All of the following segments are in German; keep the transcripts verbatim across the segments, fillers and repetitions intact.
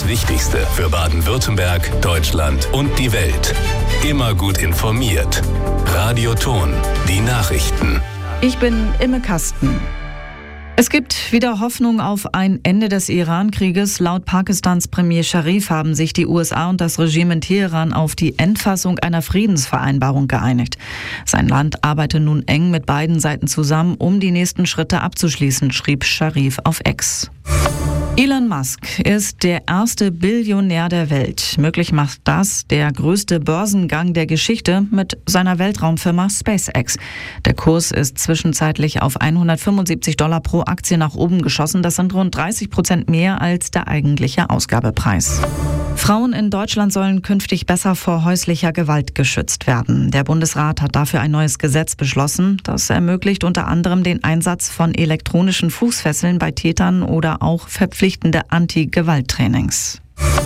das Wichtigste für Baden-Württemberg, Deutschland und die Welt. Immer gut informiert. Radioton, die Nachrichten. Ich bin Imme Kasten. Es gibt wieder Hoffnung auf ein Ende des Iran-Krieges. Laut Pakistans Premier Sharif haben sich die U S A und das Regime in Teheran auf die Endfassung einer Friedensvereinbarung geeinigt. Sein Land arbeite nun eng mit beiden Seiten zusammen, um die nächsten Schritte abzuschließen, schrieb Sharif auf X. Elon Musk ist der erste Billionär der Welt. Möglich macht das der größte Börsengang der Geschichte mit seiner Weltraumfirma SpaceX. Der Kurs ist zwischenzeitlich auf hundertfünfundsiebzig Dollar pro Aktie nach oben geschossen. Das sind rund dreißig Prozent mehr als der eigentliche Ausgabepreis. Frauen in Deutschland sollen künftig besser vor häuslicher Gewalt geschützt werden. Der Bundesrat hat dafür ein neues Gesetz beschlossen. Das ermöglicht unter anderem den Einsatz von elektronischen Fußfesseln bei Tätern oder auch verpflichtende Anti-Gewalt-Trainings.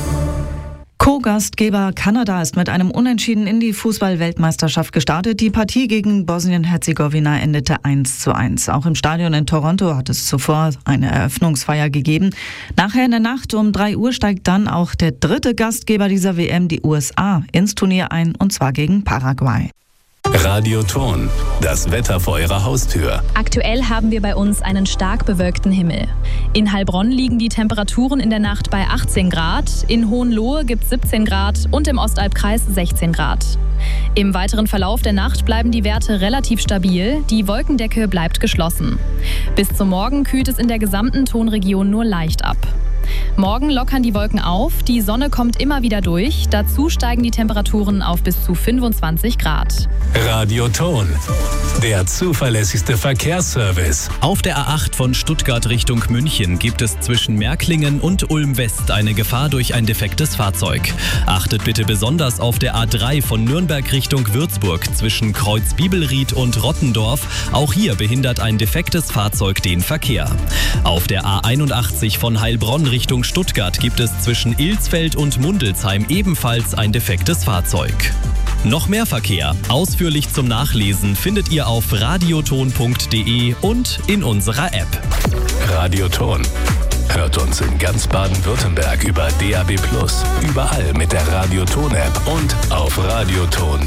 Co-Gastgeber Kanada ist mit einem Unentschieden in die Fußball-Weltmeisterschaft gestartet. Die Partie gegen Bosnien-Herzegowina endete eins zu eins. Auch im Stadion in Toronto hat es zuvor eine Eröffnungsfeier gegeben. Nachher in der Nacht um drei Uhr steigt dann auch der dritte Gastgeber dieser W M, die U S A, ins Turnier ein, und zwar gegen Paraguay. Radioton, das Wetter vor Ihrer Haustür. Aktuell haben wir bei uns einen stark bewölkten Himmel. In Heilbronn liegen die Temperaturen in der Nacht bei achtzehn Grad, in Hohenlohe gibt es siebzehn Grad und im Ostalbkreis sechzehn Grad. Im weiteren Verlauf der Nacht bleiben die Werte relativ stabil, die Wolkendecke bleibt geschlossen. Bis zum Morgen kühlt es in der gesamten Tonregion nur leicht ab. Morgen lockern die Wolken auf, die Sonne kommt immer wieder durch. Dazu steigen die Temperaturen auf bis zu fünfundzwanzig Grad. Radioton, der zuverlässigste Verkehrsservice. Auf der A acht von Stuttgart Richtung München gibt es zwischen Märklingen und Ulm-West eine Gefahr durch ein defektes Fahrzeug. Achtet bitte besonders auf der A drei von Nürnberg Richtung Würzburg zwischen Kreuz Bibelried und Rottendorf. Auch hier behindert ein defektes Fahrzeug den Verkehr. Auf der A einundachtzig von Heilbronn Richtung Stuttgart gibt es zwischen Ilsfeld und Mundelsheim ebenfalls ein defektes Fahrzeug. Noch mehr Verkehr, ausführlich zum Nachlesen, findet ihr auf radioton punkt de und in unserer App. Radioton. Hört uns in ganz Baden-Württemberg über D A B plus, überall mit der Radioton-App und auf radioton